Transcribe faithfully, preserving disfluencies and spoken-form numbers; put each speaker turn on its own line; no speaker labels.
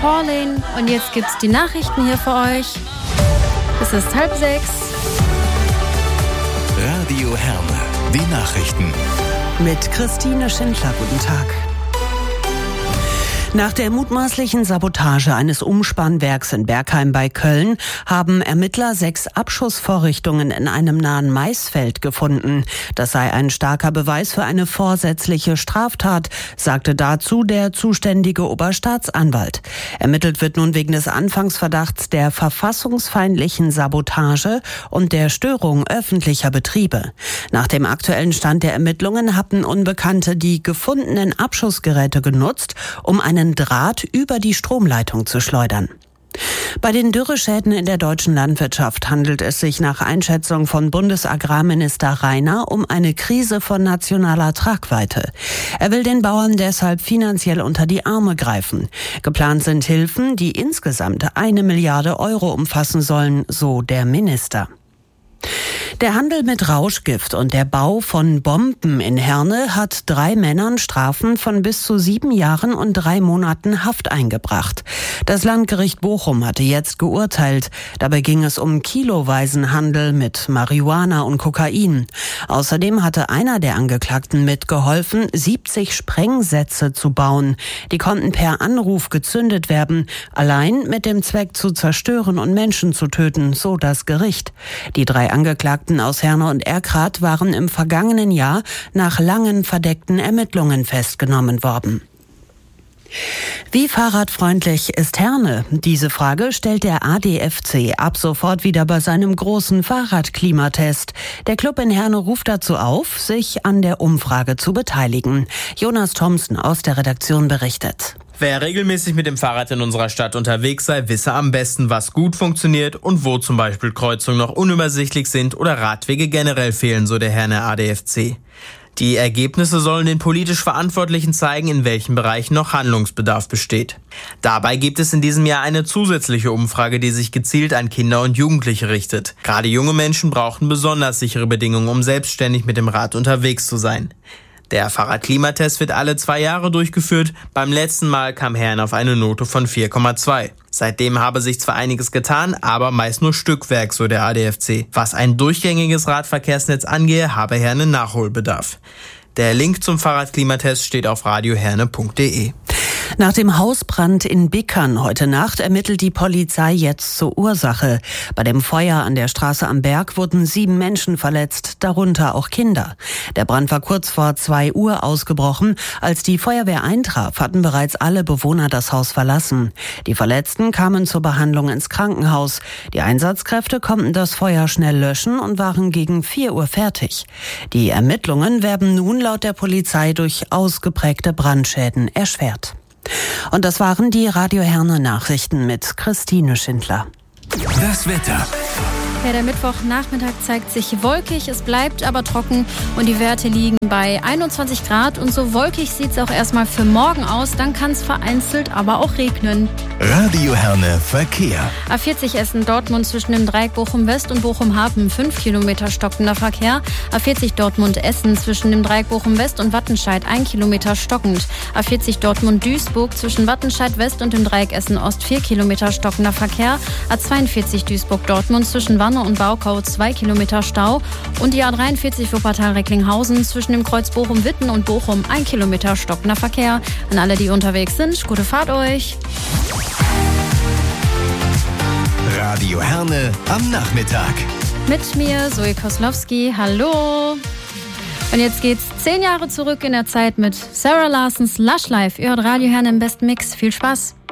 Falling. Und jetzt gibt's die Nachrichten hier für euch. Es ist halb sechs.
Radio Herne, die Nachrichten.
Mit Christine Schindler, guten Tag. Nach der mutmaßlichen Sabotage eines Umspannwerks in Bergheim bei Köln haben Ermittler sechs Abschussvorrichtungen in einem nahen Maisfeld gefunden. Das sei ein starker Beweis für eine vorsätzliche Straftat, sagte dazu der zuständige Oberstaatsanwalt. Ermittelt wird nun wegen des Anfangsverdachts der verfassungsfeindlichen Sabotage und der Störung öffentlicher Betriebe. Nach dem aktuellen Stand der Ermittlungen hatten Unbekannte die gefundenen Abschussgeräte genutzt, um einen Draht über die Stromleitung zu schleudern. Bei den Dürreschäden in der deutschen Landwirtschaft handelt es sich nach Einschätzung von Bundesagrarminister Rainer um eine Krise von nationaler Tragweite. Er will den Bauern deshalb finanziell unter die Arme greifen. Geplant sind Hilfen, die insgesamt eine Milliarde Euro umfassen sollen, so der Minister. Der Handel mit Rauschgift und der Bau von Bomben in Herne hat drei Männern Strafen von bis zu sieben Jahren und drei Monaten Haft eingebracht. Das Landgericht Bochum hatte jetzt geurteilt. Dabei ging es um kiloweisen Handel mit Marihuana und Kokain. Außerdem hatte einer der Angeklagten mitgeholfen, siebzig Sprengsätze zu bauen. Die konnten per Anruf gezündet werden, allein mit dem Zweck zu zerstören und Menschen zu töten, so das Gericht. Die drei Angeklagten aus Herne und Erkrath waren im vergangenen Jahr nach langen verdeckten Ermittlungen festgenommen worden. Wie fahrradfreundlich ist Herne? Diese Frage stellt der A D F C ab sofort wieder bei seinem großen Fahrradklimatest. Der Club in Herne ruft dazu auf, sich an der Umfrage zu beteiligen. Jonas Thomsen aus der Redaktion berichtet.
Wer regelmäßig mit dem Fahrrad in unserer Stadt unterwegs sei, wisse am besten, was gut funktioniert und wo zum Beispiel Kreuzungen noch unübersichtlich sind oder Radwege generell fehlen, so der Herner A D F C. Die Ergebnisse sollen den politisch Verantwortlichen zeigen, in welchen Bereichen noch Handlungsbedarf besteht. Dabei gibt es in diesem Jahr eine zusätzliche Umfrage, die sich gezielt an Kinder und Jugendliche richtet. Gerade junge Menschen brauchen besonders sichere Bedingungen, um selbstständig mit dem Rad unterwegs zu sein. Der Fahrradklimatest wird alle zwei Jahre durchgeführt. Beim letzten Mal kam Herne auf eine Note von vier Komma zwei. Seitdem habe sich zwar einiges getan, aber meist nur Stückwerk, so der A D F C. Was ein durchgängiges Radverkehrsnetz angehe, habe Herne Nachholbedarf. Der Link zum Fahrradklimatest steht auf radioherne punkt de.
Nach dem Hausbrand in Bickern heute Nacht ermittelt die Polizei jetzt zur Ursache. Bei dem Feuer an der Straße am Berg wurden sieben Menschen verletzt, darunter auch Kinder. Der Brand war kurz vor zwei Uhr ausgebrochen. Als die Feuerwehr eintraf, hatten bereits alle Bewohner das Haus verlassen. Die Verletzten kamen zur Behandlung ins Krankenhaus. Die Einsatzkräfte konnten das Feuer schnell löschen und waren gegen vier Uhr fertig. Die Ermittlungen werden nun laut der Polizei durch ausgeprägte Brandschäden erschwert. Und das waren die Radio Herne Nachrichten mit Christine Schindler.
Das Wetter.
Ja, der Mittwochnachmittag zeigt sich wolkig, es bleibt aber trocken und die Werte liegen bei einundzwanzig Grad. Und so wolkig sieht es auch erstmal für morgen aus, dann kann es vereinzelt aber auch regnen.
Radio Herne Verkehr.
A vierzig Essen-Dortmund zwischen dem Dreieck Bochum-West und Bochum-Hafen fünf Kilometer stockender Verkehr. A vierzig Dortmund-Essen zwischen dem Dreieck Bochum-West und Wattenscheid ein Kilometer stockend. A vierzig Dortmund-Duisburg zwischen Wattenscheid-West und dem Dreieck Essen-Ost vier Kilometer stockender Verkehr. A zweiundvierzig Duisburg-Dortmund zwischen Wanne und Baukau zwei Kilometer Stau. Und die A dreiundvierzig Wuppertal-Recklinghausen zwischen dem Kreuz Bochum-Witten und Bochum ein Kilometer stockender Verkehr. An alle, die unterwegs sind, gute Fahrt euch.
Radio Herne am Nachmittag.
Mit mir, Zoe Koslowski. Hallo. Und jetzt geht's zehn Jahre zurück in der Zeit mit Sarah Larsons Lush Life. Ihr hört Radio Herne im besten Mix. Viel Spaß.